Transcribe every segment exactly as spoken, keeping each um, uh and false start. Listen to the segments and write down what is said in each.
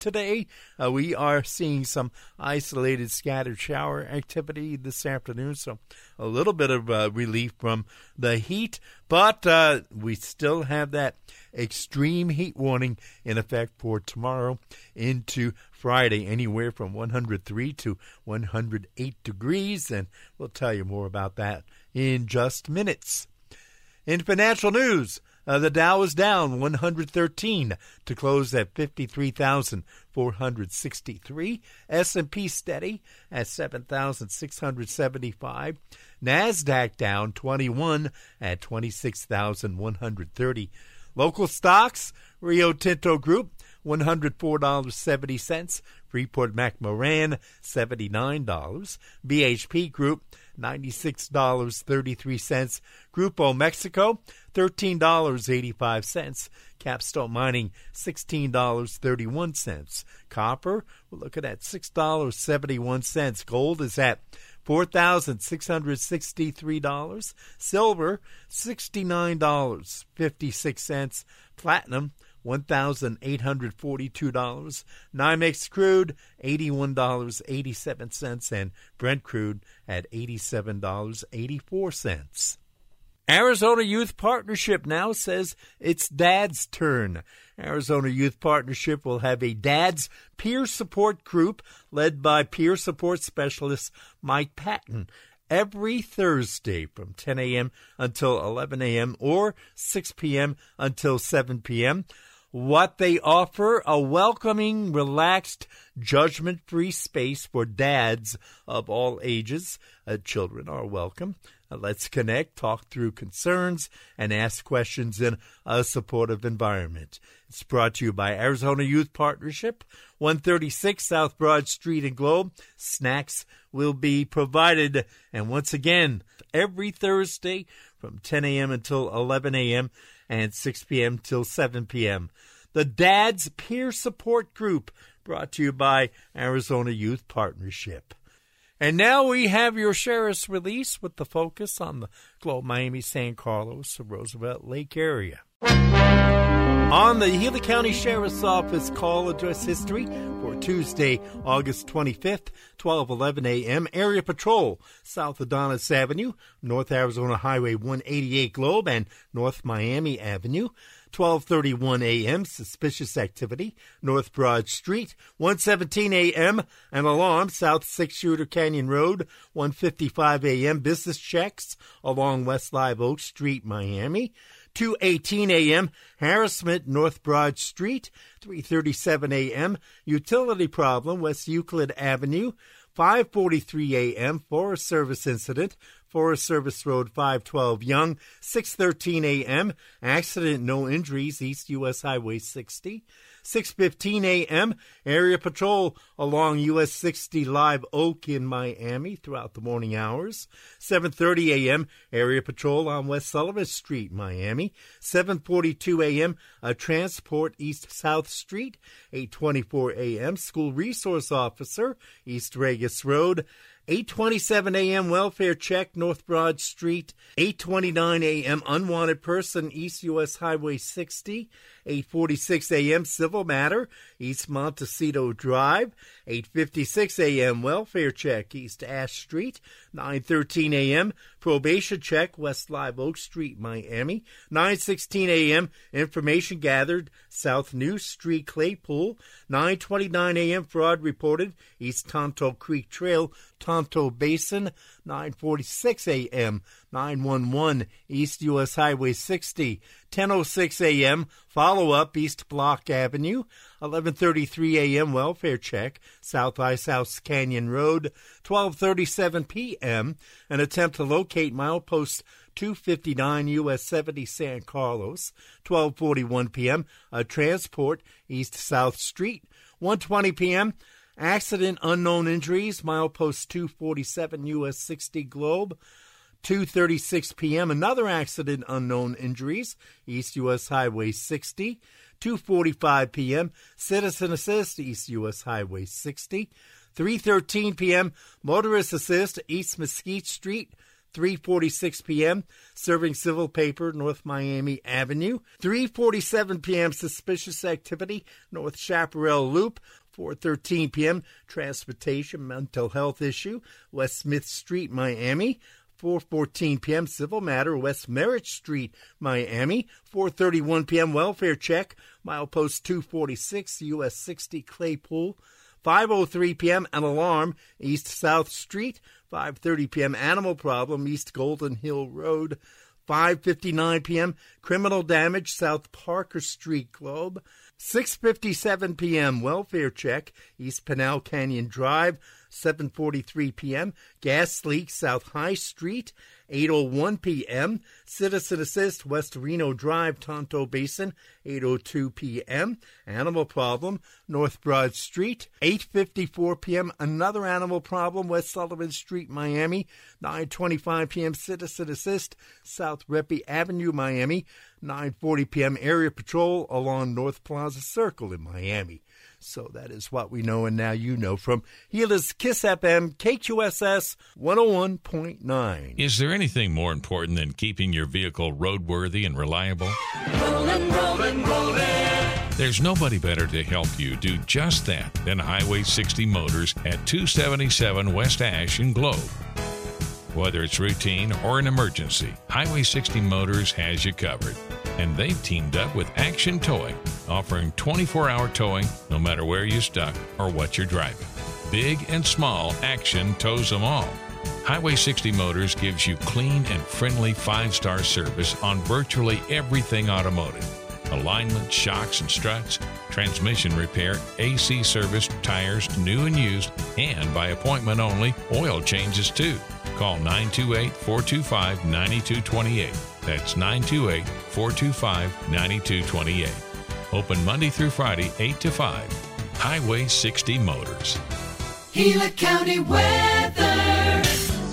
today. Uh, we are seeing some isolated scattered shower activity this afternoon, so a little bit of uh, relief from the heat, but uh, we still have that extreme heat warning in effect for tomorrow into Friday, anywhere from one hundred three to one hundred eight degrees, and we'll tell you more about that in just minutes. In financial news, uh, the Dow is down one hundred thirteen to close at fifty-three thousand four hundred sixty-three. S and P steady at seven thousand six hundred seventy-five. NASDAQ down twenty-one at twenty-six thousand one hundred thirty. Local stocks, Rio Tinto Group, one hundred four dollars and seventy cents. Freeport-McMoRan, seventy-nine dollars. B H P Group, ninety-six dollars and thirty-three cents. Grupo Mexico, thirteen dollars and eighty-five cents. Capstone Mining, sixteen dollars and thirty-one cents. Copper, we're looking at six dollars and seventy-one cents. Gold is at four thousand six hundred sixty-three dollars. Silver, sixty-nine dollars and fifty-six cents. Platinum, one thousand eight hundred forty-two dollars. NYMEX crude, eighty-one dollars and eighty-seven cents. And Brent crude at eighty-seven dollars and eighty-four cents. Arizona Youth Partnership now says it's Dad's turn. Arizona Youth Partnership will have a Dad's Peer Support Group led by peer support specialist Mike Patton every Thursday from ten a.m. until eleven a.m. or six p.m. until seven p.m. What they offer, a welcoming, relaxed, judgment-free space for dads of all ages. Uh, children are welcome. Uh, let's connect, talk through concerns, and ask questions in a supportive environment. It's brought to you by Arizona Youth Partnership, one thirty-six South Broad Street in Globe. Snacks will be provided. And once again, every Thursday from ten a.m. until eleven a.m. and six p.m. till seven p.m. The Dad's Peer Support Group, brought to you by Arizona Youth Partnership. And now we have your sheriff's release with the focus on the Globe, Miami, San Carlos, Roosevelt Lake area. On the Gila County Sheriff's Office call address history for Tuesday, August twenty-fifth, twelve eleven a.m., Area Patrol, South Adonis Avenue, North Arizona Highway one eighty-eight Globe, and North Miami Avenue. twelve thirty-one a.m., suspicious activity, North Broad Street. one seventeen a.m., an alarm, South Six Shooter Canyon Road. one fifty-five a.m., business checks along West Live Oak Street, Miami. two eighteen a.m., harassment, North Broad Street. three thirty-seven a.m., utility problem, West Euclid Avenue. five forty-three a.m., Forest Service incident, Forest Service Road five twelve Young. six thirteen a.m., accident, no injuries, East U S Highway sixty. six fifteen a.m., area patrol along U S sixty Live Oak in Miami throughout the morning hours. seven thirty a.m., area patrol on West Sullivan Street, Miami. seven forty-two a.m., a transport East-South Street. eight twenty-four a.m., school resource officer, East Regis Road. eight twenty-seven a.m., welfare check, North Broad Street. eight twenty-nine a.m., unwanted person, East U S Highway sixty. eight forty-six a.m., civil matter, East Montecito Drive. eight fifty-six a.m., welfare check, East Ash Street. nine thirteen a.m., probation check, West Live Oak Street, Miami. nine sixteen a.m., information gathered, South New Street, Claypool. nine twenty-nine a.m., fraud reported, East Tonto Creek Trail, Tonto Basin. nine forty-six a.m., nine one one, East U S Highway sixty. ten oh six a.m., follow-up, East Block Avenue. eleven thirty-three a.m., welfare check, South Ice House Canyon Road. twelve thirty-seven p.m., an attempt to locate milepost two fifty-nine U S seventy San Carlos. twelve forty-one p.m., a transport, East-South Street. one twenty p.m., accident, unknown injuries, milepost two forty-seven U S sixty Globe. two thirty-six p.m., another accident, unknown injuries, East U S Highway sixty. two forty-five p.m., citizen assist, East U S Highway sixty. three thirteen p.m., motorist assist, East Mesquite Street. three forty-six p.m., serving civil paper, North Miami Avenue. three forty-seven p.m., suspicious activity, North Chaparral Loop. four thirteen p.m., transportation, mental health issue, West Smith Street, Miami. four fourteen p.m., civil matter, West Merritt Street, Miami. four thirty-one p.m., welfare check, milepost two forty-six, U S sixty, Claypool. five oh three p.m., an alarm, East South Street. five thirty p.m., animal problem, East Golden Hill Road. five fifty-nine p.m., criminal damage, South Parker Street, Globe. six fifty-seven p.m., welfare check, East Pinal Canyon Drive. seven forty-three p.m., gas leak, South High Street. eight oh one p.m., citizen assist, West Reno Drive, Tonto Basin. eight oh two p.m., animal problem, North Broad Street. eight fifty-four p.m., another animal problem, West Sullivan Street, Miami. nine twenty-five p.m., citizen assist, South Reppy Avenue, Miami. nine forty p.m., area patrol along North Plaza Circle in Miami. So that is what we know, and now you know from Gila's Kiss F M, K Q S S one oh one point nine. Is there anything more important than keeping your vehicle roadworthy and reliable? Rollin', rollin', rollin'. There's nobody better to help you do just that than Highway sixty Motors at two seventy-seven West Ash in Globe. Whether it's routine or an emergency, Highway sixty Motors has you covered. And they've teamed up with Action Towing, offering twenty-four hour towing no matter where you're stuck or what you're driving. Big and small, Action tows them all. Highway sixty Motors gives you clean and friendly five-star service on virtually everything automotive. Alignment, shocks and struts, transmission repair, A C service, tires, new and used, and by appointment only, oil changes too. Call nine two eight, four two five, nine two two eight. That's nine two eight, four two five, nine two two eight. Open Monday through Friday, eight to five. Highway sixty Motors. Gila County weather.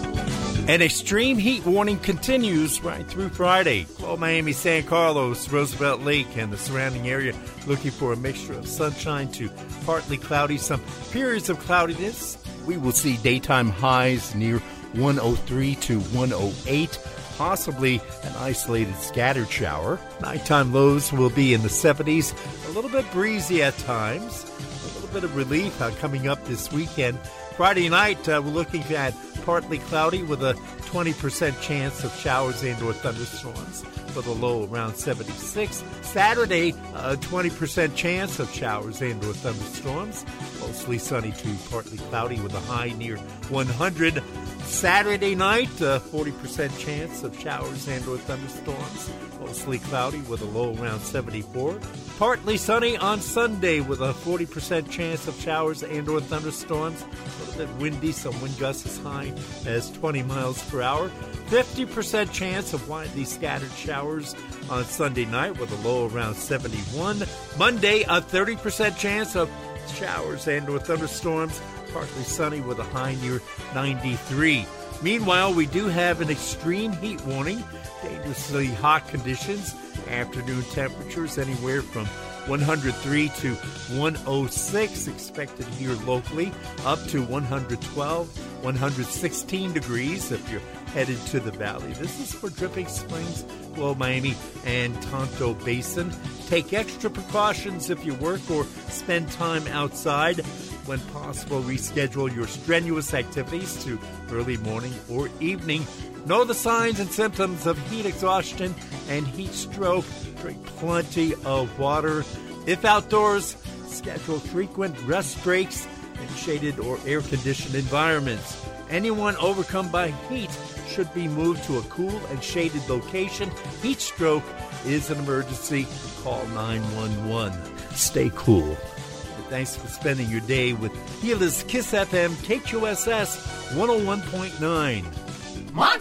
An extreme heat warning continues right through Friday. Globe, Miami, San Carlos, Roosevelt Lake, and the surrounding area looking for a mixture of sunshine to partly cloudy, some periods of cloudiness. We will see daytime highs near one oh three to one oh eight. Possibly an isolated scattered shower. Nighttime lows will be in the seventies. A little bit breezy at times. A little bit of relief uh, coming up this weekend. Friday night, uh, we're looking at partly cloudy with a twenty percent chance of showers and or thunderstorms with a low around seventy-six. Saturday, a twenty percent chance of showers and or thunderstorms. Mostly sunny to partly cloudy with a high near one hundred. Saturday night, a forty percent chance of showers and or thunderstorms. Mostly cloudy with a low around seventy-four. Partly sunny on Sunday with a forty percent chance of showers and or thunderstorms. A little bit windy, some wind gusts as high as twenty miles per hour. fifty percent chance of widely scattered showers on Sunday night with a low around seventy-one. Monday, a thirty percent chance of showers and or thunderstorms. Partly sunny with a high near ninety-three. Meanwhile, we do have an extreme heat warning. Dangerously hot conditions. Afternoon temperatures anywhere from one hundred three to one oh six expected here locally. Up to one hundred twelve, one hundred sixteen degrees if you're headed to the valley. This is for Dripping Springs, Globe, Miami, and Tonto Basin. Take extra precautions if you work or spend time outside. When possible, reschedule your strenuous activities to early morning or evening. Know the signs and symptoms of heat exhaustion and heat stroke. Drink plenty of water. If outdoors, schedule frequent rest breaks in shaded or air-conditioned environments. Anyone overcome by heat should be moved to a cool and shaded location. Heat stroke is an emergency. Call nine one one. Stay cool. Thanks for spending your day with Gila's Kiss F M, K Q S S one oh one point nine.